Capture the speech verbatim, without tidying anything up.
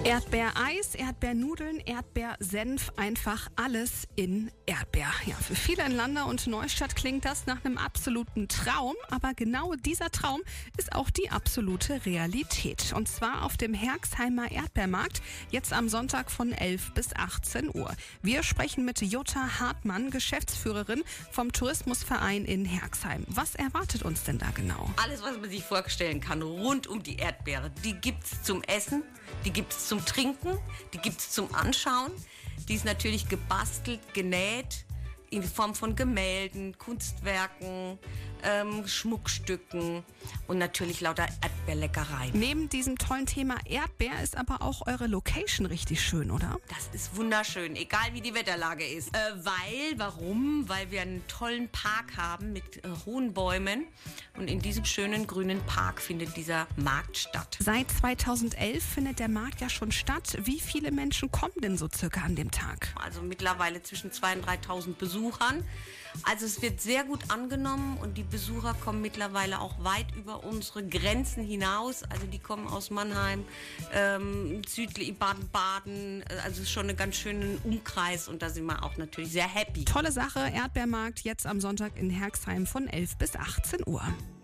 Erdbeereis, Erdbeernudeln, Erdbeersenf, einfach alles in Erdbeer. Ja, für viele in Landau und Neustadt klingt das nach einem absoluten Traum, aber genau dieser Traum ist auch die absolute Realität. Und zwar auf dem Herxheimer Erdbeermarkt, jetzt am Sonntag von elf bis achtzehn Uhr. Wir sprechen mit Jutta Hartmann, Geschäftsführerin vom Tourismusverein in Herxheim. Was erwartet uns denn da genau? Alles, was man sich vorstellen kann, rund um die Erdbeere. Die gibt's zum Essen, die gibt's zum Trinken, die gibt's zum Anschauen. Die ist natürlich gebastelt, genäht, in Form von Gemälden, Kunstwerken, ähm, Schmuckstücken und natürlich lauter Erdbeerleckereien. Neben diesem tollen Thema Erdbeer ist aber auch eure Location richtig schön, oder? Das ist wunderschön, egal wie die Wetterlage ist. Äh, weil, warum? Weil wir einen tollen Park haben mit äh, hohen Bäumen. Und in diesem schönen grünen Park findet dieser Markt statt. Seit zweitausendelf findet der Markt ja schon statt. Wie viele Menschen kommen denn so circa an dem Tag? Also mittlerweile zwischen zweitausend und dreitausend Besuchern. Also es wird sehr gut angenommen und die Besucher kommen mittlerweile auch weit über unsere Grenzen hinaus. Also die kommen aus Mannheim, ähm, südlich Baden-Baden, also schon einen ganz schönen Umkreis und da sind wir auch natürlich sehr happy. Tolle Sache, Erdbeermarkt jetzt am Sonntag in Herxheim von elf bis achtzehn Uhr.